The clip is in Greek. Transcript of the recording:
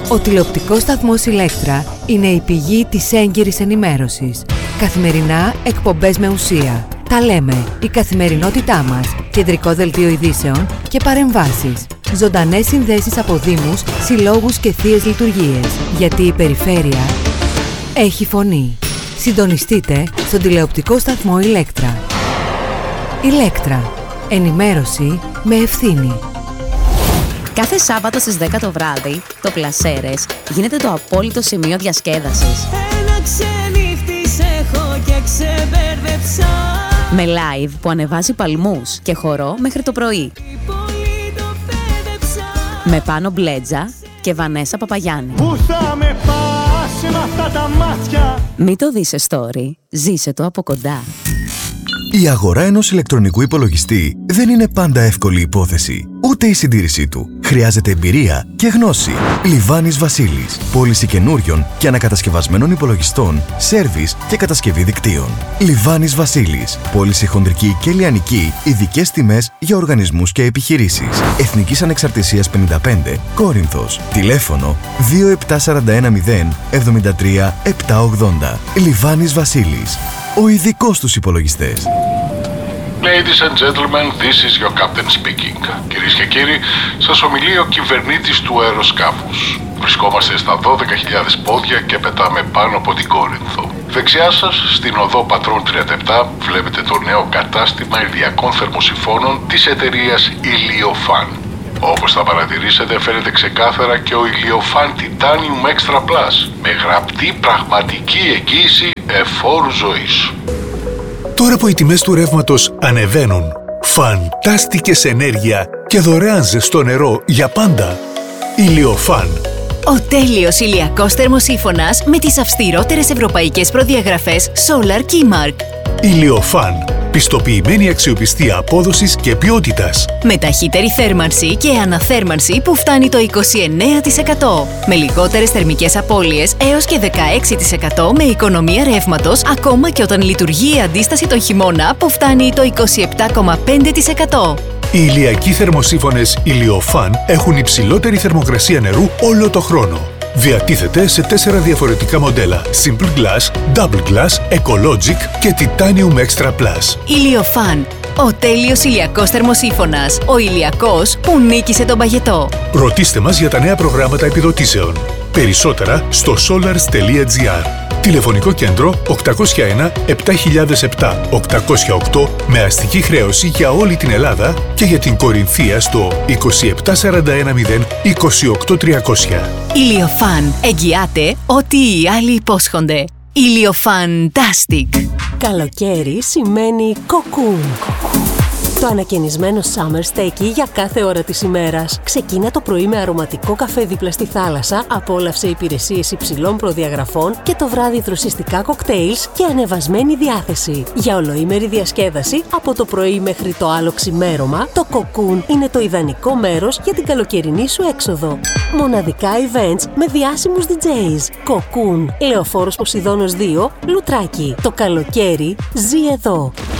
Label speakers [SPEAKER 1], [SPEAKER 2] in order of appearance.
[SPEAKER 1] Ο τηλεοπτικός σταθμός Ηλέκτρα είναι η πηγή της έγκυρης ενημέρωσης. Καθημερινά εκπομπές με ουσία. Τα λέμε, η καθημερινότητά μας, κεντρικό δελτίο ειδήσεων και παρεμβάσεις. Ζωντανές συνδέσεις από δήμους, συλλόγους και θείες λειτουργίες. Γιατί η περιφέρεια έχει φωνή. Συντονιστείτε στον τηλεοπτικό σταθμό Ηλέκτρα. Ηλέκτρα. Ενημέρωση με ευθύνη.
[SPEAKER 2] Κάθε Σάββατο στις 10 το βράδυ, το Πλασέρες γίνεται το απόλυτο σημείο διασκέδασης.
[SPEAKER 3] Ένα ξενύχτης έχω και ξεμπέρδεψα.
[SPEAKER 2] Με live που ανεβάζει παλμούς και χορό μέχρι το πρωί. Με Πάνο Μπλέτζα και Βανέσα Παπαγιάννη.
[SPEAKER 4] Πού θα με πας με αυτά τα μάτια.
[SPEAKER 2] Μην το δεις σε story, ζήσε το από κοντά.
[SPEAKER 5] Η αγορά ενός ηλεκτρονικού υπολογιστή δεν είναι πάντα εύκολη υπόθεση, ούτε η συντήρησή του. Χρειάζεται εμπειρία και γνώση. Λιβάνης Βασίλης. Πώληση καινούριων και ανακατασκευασμένων υπολογιστών, σέρβις και κατασκευή δικτύων. Λιβάνης Βασίλης. Πώληση χοντρική και λιανική, ειδικές τιμές για οργανισμούς και επιχειρήσεις. Εθνικής Ανεξαρτησίας 55, Κόρινθος. Τηλέφωνο 27410 73 780. Λιβάνης Βασίλης. Ο ειδικός στους υπολογιστές.
[SPEAKER 6] Ladies and gentlemen, this is your captain speaking. Κυρίες και κύριοι, σας ομιλεί ο κυβερνήτης του αεροσκάφους. Βρισκόμαστε στα 12.000 πόδια και πετάμε πάνω από την Κόρινθο. Δεξιά σας, στην οδό Πατρών 37, βλέπετε το νέο κατάστημα ηλιακών θερμοσυφώνων της εταιρείας Ηλιοφάν. Όπως θα παρατηρήσετε, φαίνεται ξεκάθαρα και ο Ηλιοφάν Titanium Extra Plus, με γραπτή πραγματική εγγύηση εφόρου ζωής.
[SPEAKER 7] Τώρα που οι τιμές του ρεύματος ανεβαίνουν, φαντάστικες ενέργεια και δωρεάν ζεστό νερό για πάντα. Ηλιοφάν.
[SPEAKER 8] Ο τέλειος ηλιακός θερμοσύφωνας με τις αυστηρότερες ευρωπαϊκές προδιαγραφές Solar Keymark.
[SPEAKER 7] Ηλιοφάν. Πιστοποιημένη αξιοπιστία απόδοσης και ποιότητας.
[SPEAKER 8] Με ταχύτερη θέρμανση και αναθέρμανση που φτάνει το 29%. Με λιγότερες θερμικές απώλειες έως και 16% με οικονομία ρεύματος, ακόμα και όταν λειτουργεί η αντίσταση τον χειμώνα που φτάνει το 27,5%.
[SPEAKER 7] Οι ηλιακοί θερμοσύφωνες Ηλιοφάν έχουν υψηλότερη θερμοκρασία νερού όλο το χρόνο. Διατίθεται σε 4 διαφορετικά μοντέλα: Simple Glass, Double Glass, Ecologic και Titanium Extra Plus.
[SPEAKER 8] Ηλιοφάν. Ο τέλειος ηλιακός θερμοσύφωνας. Ο ηλιακός που νίκησε τον παγετό.
[SPEAKER 7] Ρωτήστε μας για τα νέα προγράμματα επιδοτήσεων. Περισσότερα στο solars.gr. Τηλεφωνικό κέντρο 801 7007 808 με αστική χρέωση για όλη την Ελλάδα και για την Κορινθία στο 27410 28300.
[SPEAKER 8] Ηλιοφάν. Εγγυάται ό,τι οι άλλοι υπόσχονται. Ηλιοφαντάστικ.
[SPEAKER 9] Καλοκαίρι σημαίνει κοκκούν. Το ανακαινισμένο Summer Steaky για κάθε ώρα της ημέρας. Ξεκίνα το πρωί με αρωματικό καφέ δίπλα στη θάλασσα, απόλαυσε υπηρεσίες υψηλών προδιαγραφών και το βράδυ δροσιστικά κοκτέιλς και ανεβασμένη διάθεση. Για ολοήμερη διασκέδαση, από το πρωί μέχρι το άλλο ξημέρωμα, το Cocoon είναι το ιδανικό μέρος για την καλοκαιρινή σου έξοδο. Μοναδικά events με διάσημους DJs. Cocoon, Λεωφόρος Ποσειδώνος 2, Λουτράκι. Το καλοκαίρι ζει εδώ.